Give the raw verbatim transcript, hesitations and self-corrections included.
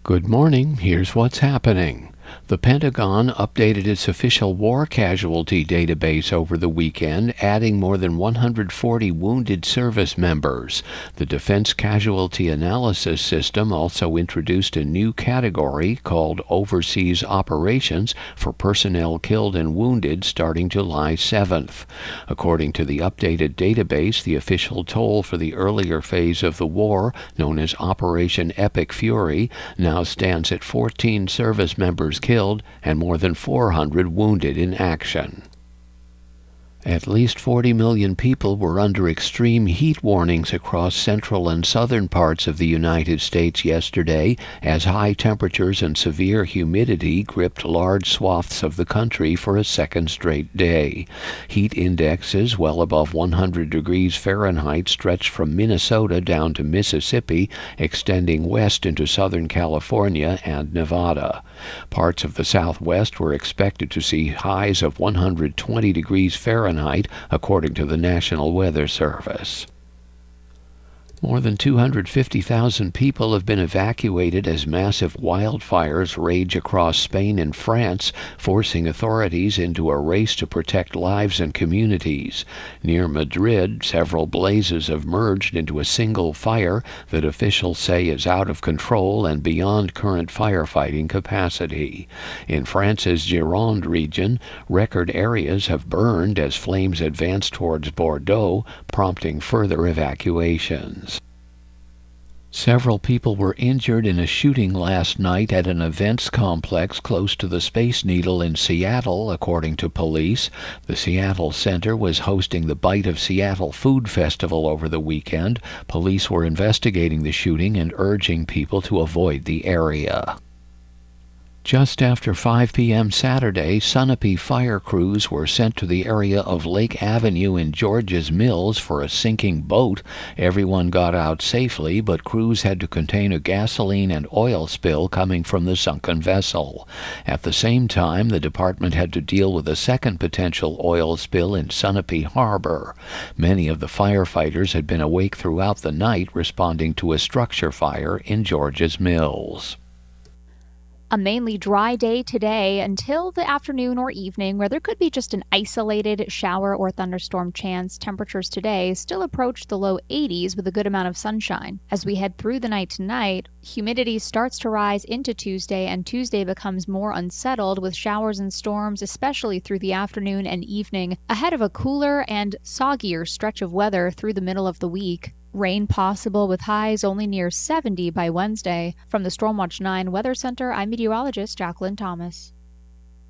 Good morning. Here's what's happening. The Pentagon updated its official war casualty database over the weekend, adding more than one hundred forty wounded service members. The Defense Casualty Analysis System also introduced a new category called Overseas Operations for personnel killed and wounded starting July seventh. According to the updated database, the official toll for the earlier phase of the war, known as Operation Epic Fury, now stands at fourteen service members killed and more than four hundred wounded in action. At least forty million people were under extreme heat warnings across central and southern parts of the United States yesterday as high temperatures and severe humidity gripped large swaths of the country for a second straight day. Heat indexes well above one hundred degrees Fahrenheit stretched from Minnesota down to Mississippi, extending west into Southern California and Nevada. Parts of the Southwest were expected to see highs of one hundred twenty degrees Fahrenheit, according to the National Weather Service. More than two hundred fifty thousand people have been evacuated as massive wildfires rage across Spain and France, forcing authorities into a race to protect lives and communities. Near Madrid, several blazes have merged into a single fire that officials say is out of control and beyond current firefighting capacity. In France's Gironde region, record areas have burned as flames advance towards Bordeaux, prompting further evacuations. Several people were injured in a shooting last night at an events complex close to the Space Needle in Seattle, according to police. The Seattle Center was hosting the Bite of Seattle Food Festival over the weekend. Police were investigating the shooting and urging people to avoid the area. Just after five p.m. Saturday, Sunapee fire crews were sent to the area of Lake Avenue in Georges Mills for a sinking boat. Everyone got out safely, but crews had to contain a gasoline and oil spill coming from the sunken vessel. At the same time, the department had to deal with a second potential oil spill in Sunapee Harbor. Many of the firefighters had been awake throughout the night responding to a structure fire in Georges Mills. A mainly dry day today until the afternoon or evening, where there could be just an isolated shower or thunderstorm chance. Temperatures today still approach the low eighties with a good amount of sunshine. As we head through the night tonight, humidity starts to rise into Tuesday, and Tuesday becomes more unsettled with showers and storms, especially through the afternoon and evening, ahead of a cooler and soggier stretch of weather through the middle of the week. Rain possible with highs only near seventy by Wednesday. From the Stormwatch nine Weather Center, I'm meteorologist Jacqueline Thomas.